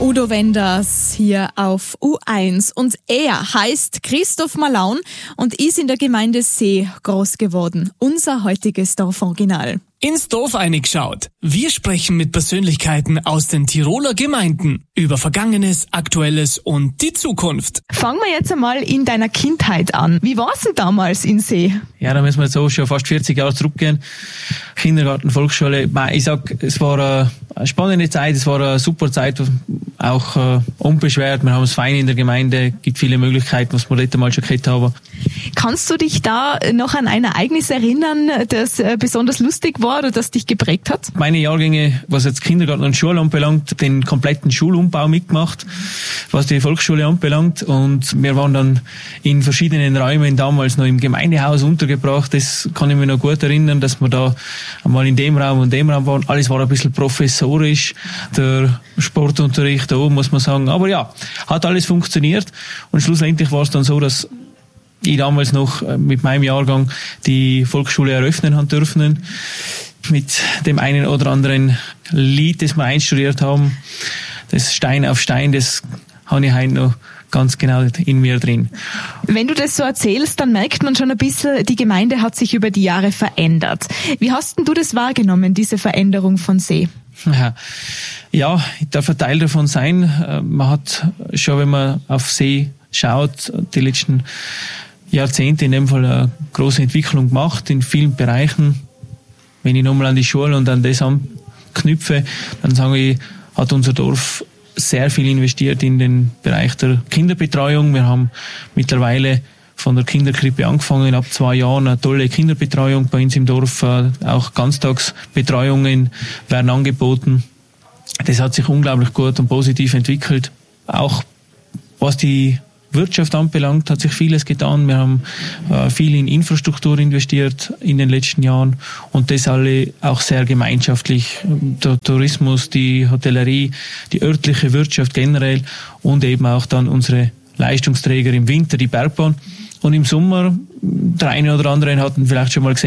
Udo Wenders hier auf U1 und er heißt Christoph Malaun und ist in der Gemeinde See groß geworden. Unser heutiges Dorforiginal. Ins Dorf eingeschaut. Wir sprechen mit Persönlichkeiten aus den Tiroler Gemeinden über Vergangenes, Aktuelles und die Zukunft. Fangen wir jetzt einmal in deiner Kindheit an. Wie war es denn damals in See? Ja, da müssen wir jetzt so schon fast 40 Jahre zurückgehen. Kindergarten, Volksschule. Ich sag, es war eine spannende Zeit, es war eine super Zeit, auch unbeschwert. Wir haben es fein in der Gemeinde, gibt viele Möglichkeiten, was wir dort mal schon gehabt haben. Kannst du dich da noch an ein Ereignis erinnern, das besonders lustig war oder das dich geprägt hat? Meine Jahrgänge, was jetzt Kindergarten und Schule anbelangt, den kompletten Schulumbau mitgemacht, was die Volksschule anbelangt. Und wir waren dann in verschiedenen Räumen damals noch im Gemeindehaus untergebracht. Das kann ich mir noch gut erinnern, dass wir da einmal in dem Raum und dem Raum waren. Alles war ein bisschen professorisch. Der Sportunterricht da oben, muss man sagen. Aber ja, hat alles funktioniert. Und schlussendlich war es dann so, dass ich damals noch mit meinem Jahrgang die Volksschule eröffnen haben dürfen. Mit dem einen oder anderen Lied, das wir einstudiert haben. Das Stein auf Stein, das habe ich heute noch ganz genau in mir drin. Wenn du das so erzählst, dann merkt man schon ein bisschen, die Gemeinde hat sich über die Jahre verändert. Wie hast denn du das wahrgenommen, diese Veränderung von See? Ja, ich darf ein Teil davon sein. Man hat schon, wenn man auf See schaut, die letzten Jahrzehnte in dem Fall eine große Entwicklung gemacht in vielen Bereichen. Wenn ich nochmal an die Schule und an das anknüpfe, dann sage ich, hat unser Dorf sehr viel investiert in den Bereich der Kinderbetreuung. Wir haben mittlerweile von der Kinderkrippe angefangen, ab 2 Jahren eine tolle Kinderbetreuung bei uns im Dorf. Auch Ganztagsbetreuungen werden angeboten. Das hat sich unglaublich gut und positiv entwickelt. Auch was die Wirtschaft anbelangt, hat sich vieles getan. Wir haben viel in Infrastruktur investiert in den letzten Jahren und das alle auch sehr gemeinschaftlich. Der Tourismus, die Hotellerie, die örtliche Wirtschaft generell und eben auch dann unsere Leistungsträger im Winter, die Bergbahn. Und im Sommer, der eine oder andere hatten vielleicht schon mal gesehen,